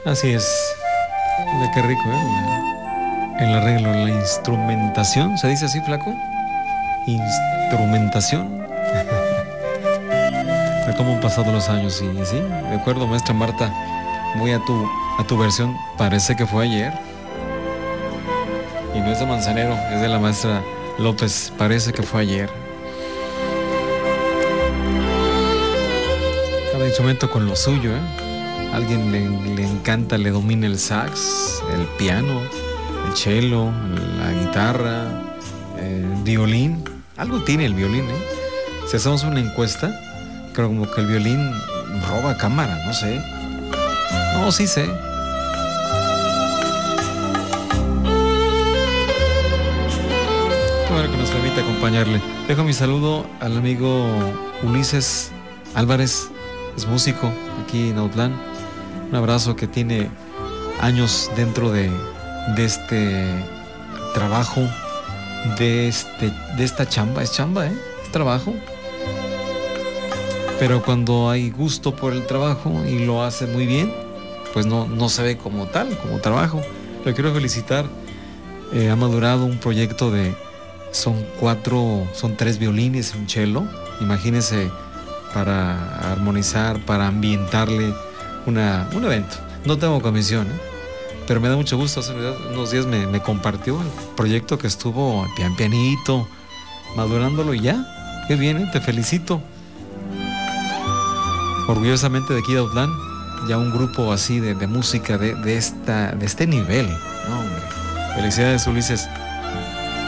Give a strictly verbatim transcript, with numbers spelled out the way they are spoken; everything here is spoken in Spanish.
Así es. Mira qué rico, ¿eh? El arreglo, la instrumentación. ¿Se dice así, flaco? Instrumentación. ¿Cómo han pasado los años? Y sí, de acuerdo, maestra Marta. Voy a tu, a tu versión. Parece que fue ayer. Y no es de Manzanero, es de la maestra López. Parece que fue ayer. Cada instrumento con lo suyo, ¿eh? A alguien le, le encanta, le domina el sax, el piano, el cello, la guitarra, el violín. Algo tiene el violín, ¿eh? Si hacemos una encuesta, creo como que el violín roba cámara, no sé. No, sí sé. Qué bueno que nos permite acompañarle. Dejo mi saludo al amigo Ulises Álvarez, es músico aquí en Autlán. Un abrazo, que tiene años dentro de, de este trabajo, de, este, de esta chamba. Es chamba, ¿eh? Es trabajo. Pero cuando hay gusto por el trabajo y lo hace muy bien, pues no, no se ve como tal, como trabajo. Lo quiero felicitar. Eh, ha madurado un proyecto de... Son cuatro, son tres violines y un cello. Imagínense, para armonizar, para ambientarle una, un evento. No tengo comisión, ¿eh? Pero me da mucho gusto. Hace unos días me, me compartió el proyecto que estuvo pian pianito, madurándolo, y ya. Qué bien, ¿eh? Te felicito. Orgullosamente de aquí de Autlán, ya un grupo así de, de música de, de, esta, de este nivel. No, hombre. Felicidades, Ulises.